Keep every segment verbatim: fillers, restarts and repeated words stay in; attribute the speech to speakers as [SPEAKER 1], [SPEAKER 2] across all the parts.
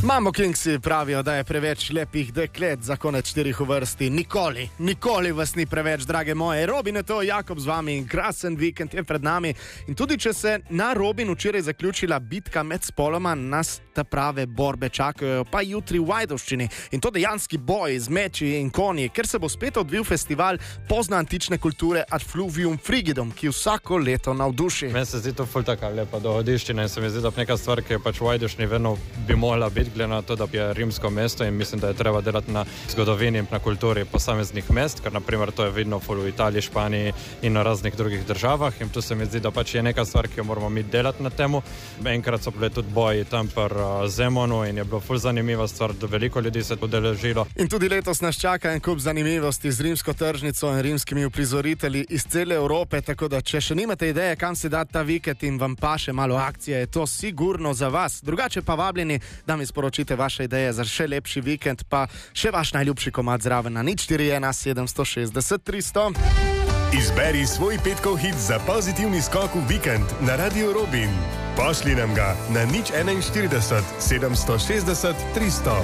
[SPEAKER 1] Mambo Kingsi pravijo, da je preveč lepih deklet za konec štirih v vrsti. Nikoli, nikoli vas ni preveč, drage moje. Robin je to, Jakob z vami in krasen vikend je pred nami. In tudi če se na Robin včeraj zaključila bitka med spoloma, nas ta prave borbe čakajo pa jutri v Ajdovščini. In to dejanski boj z meči in konji, ker se bo spet odvil festival pozno antične kulture Ad Fluvium Frigidum, ki vsako leto navduši.
[SPEAKER 2] Meni se zdi to ful taka lepa dohodiščina in se mi zdi, da neka stvar, ki je pač v Ajdovščini vedno bi mogla biti, glede na to, da je rimsko mesto in mislim, da je treba delati na zgodovini in na kulturi posameznih mest, ker naprimer to je vidno v Italiji, Španiji in na raznih drugih državah in tu se mi zdi, da pač je neka stvar, ki jo moramo mi delati na temu. Enkrat so bili tudi boji tam pri uh, Zemonu in je bilo ful zanimiva stvar, da veliko ljudi se udeležilo.
[SPEAKER 1] In tudi letos nas čaka en kup zanimivosti z rimsko tržnico in rimskimi uprizoritelji iz cele Evrope, tako da če še nimate ideje, kam si dati ta vikend in vam paše malo akcije, je to sigurno za vas. Drugače pa vabljeni, da mi sporočite vaše ideje za še lepši vikend, pa še vaš najljubši komad zraven na nič štiri ena sedem šestdeset tristo.
[SPEAKER 3] Izberi svoj petkov hit za pozitivni skok v vikend na Radio Robin. Pošli nam ga na nič enainštirideset sedemsto šestdeset tristo.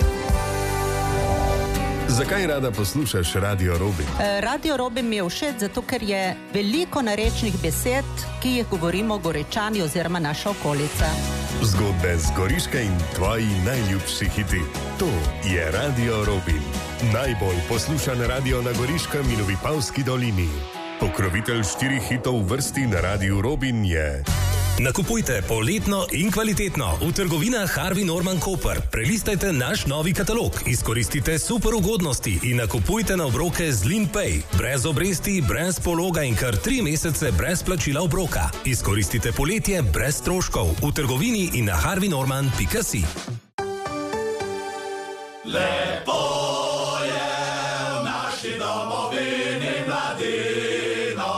[SPEAKER 3] Zakaj rada poslušaš Radio Robin?
[SPEAKER 4] Radio Robin mi je všeč, zato ker je veliko narečnih besed, ki jih govorimo Goričani oziroma naša okolica.
[SPEAKER 3] Zgodbe z Goriške in tvoji najljubši hiti. To je Radio Robin. Najbolj poslušan radio na Goriškem in v Vipavski dolini. Pokrovitelj štirih hitov v vrsti na Radiu Robin je...
[SPEAKER 5] Nakupujte poletno in kvalitetno v trgovinah Harvey Norman Koper. Prelistajte naš novi katalog, izkoristite super ugodnosti in nakupujte na obroke z Linpay. Brez obresti, brez pologa in kar tri mesece brez plačila obroka. Izkoristite poletje brez stroškov v trgovini in na harvey norman pika si.
[SPEAKER 6] Lepo je v naši domovini mladino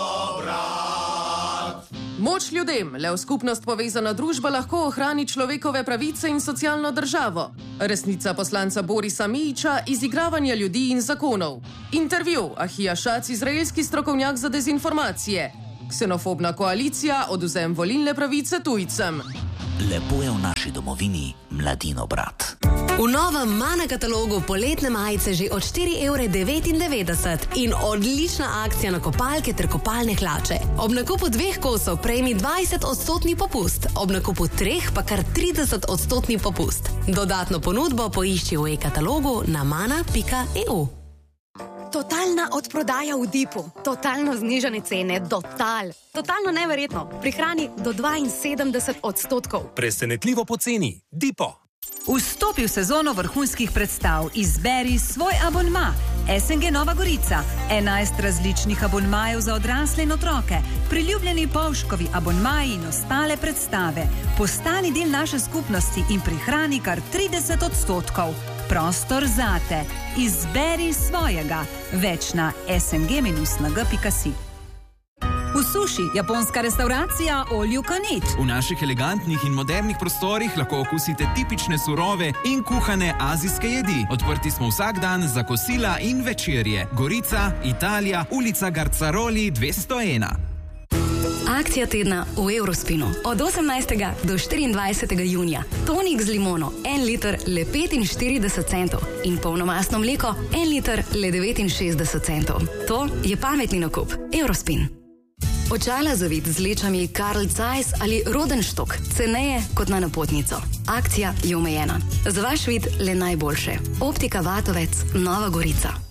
[SPEAKER 6] brat.
[SPEAKER 7] Moč ljudem, le v skupnost povezana družba lahko ohrani človekove pravice in socialno državo. Resnica poslanca Borisa Mijića, izigravanje ljudi in zakonov. Intervju, Ahija Šac, izraelski strokovnjak za dezinformacije. Ksenofobna koalicija, odvzem volilne pravice tujcem.
[SPEAKER 8] Lepo je v naši domovini mladino brat.
[SPEAKER 9] V novem Mana katalogu poletne majice že od štiri evre devetindevetdeset in odlična akcija na kopalke ter kopalne hlače. Ob nakupu dveh kosov prejmi dvajset odstotni popust, ob nakupu treh pa kar trideset odstotni popust. Dodatno ponudbo poišči v e-katalogu na mana pika e u.
[SPEAKER 10] Totalna odprodaja v Dipu. Totalno znižane cene. Total. Totalno neverjetno. Prihrani do dvainsedemdeset odstotkov.
[SPEAKER 5] Presenetljivo poceni. Dipo.
[SPEAKER 11] Vstopi v sezono vrhunskih predstav. Izberi svoj abonma. es en ge Nova Gorica. enajst različnih abonmajev za odrasle in otroke. Priljubljeni Povškovi abonmaji in ostale predstave. Postani del naše skupnosti in prihrani kar trideset odstotkov. Prostor zate. Izberi svojega. Več na es en ge minus en ge pika si. V Suši, japonska restauracija All You Can Eat.
[SPEAKER 12] V naših elegantnih in modernih prostorih lahko okusite tipične surove in kuhane azijske jedi. Odprti smo vsak dan za kosila in večerje. Gorica, Italija, ulica Garcaroli dvesto ena.
[SPEAKER 13] Akcija tedna v Eurospinu. Od osemnajstega do štiriindvajsetega junija. Tonik z limono, en liter le petinštirideset centov. In polnomastno mleko, en liter le devetinšestdeset centov. To je pametni nakup. Eurospin. Očala za vid z lečami Carl Zeiss ali Rodenstock, ceneje kot na napotnico. Akcija je omejena. Za vaš vid le najboljše. Optika Vatovec, Nova Gorica.